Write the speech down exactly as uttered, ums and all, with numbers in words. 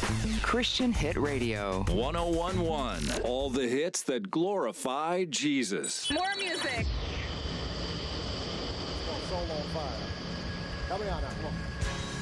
Christian Hit Radio. one oh one point one. All the hits that glorify Jesus. More music. Soul on fire. Help me out now. Come on.